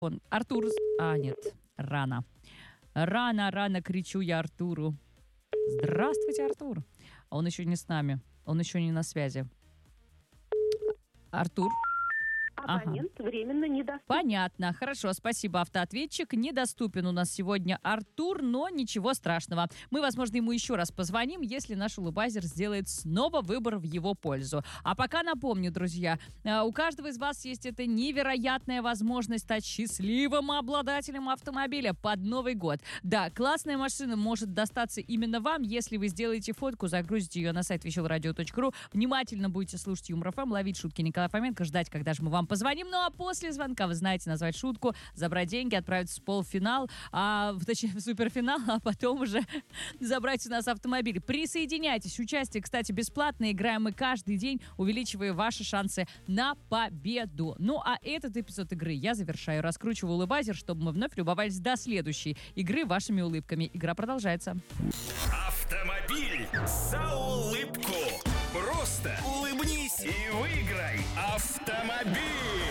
Артур... нет, рано. Рано кричу я Артуру. Здравствуйте, Артур. А он еще не с нами. Он еще не на связи. Артур? Абонент временно недоступен. Понятно. Хорошо, спасибо, автоответчик. Недоступен у нас сегодня Артур, но ничего страшного. Мы, возможно, ему еще раз позвоним, если наш улыбайзер сделает снова выбор в его пользу. А пока напомню, друзья, у каждого из вас есть эта невероятная возможность стать счастливым обладателем автомобиля под Новый год. Да, классная машина может достаться именно вам, если вы сделаете фотку, загрузите ее на сайт веселорадио.ру, внимательно будете слушать Юмор ФМ, ловить шутки Николая Фоменко, ждать, когда же мы вам позвоним. Ну а после звонка, вы знаете, назвать шутку, забрать деньги, отправиться в полуфинал, точнее в суперфинал, а потом уже забрать у нас автомобиль. Присоединяйтесь. Участие, кстати, бесплатно. Играем мы каждый день, увеличивая ваши шансы на победу. Ну а этот эпизод игры я завершаю. Раскручиваю улыбайзер, чтобы мы вновь любовались до следующей игры вашими улыбками. Игра продолжается. Автомобиль за улыбку. Просто улыбнись и выиграй автомобиль.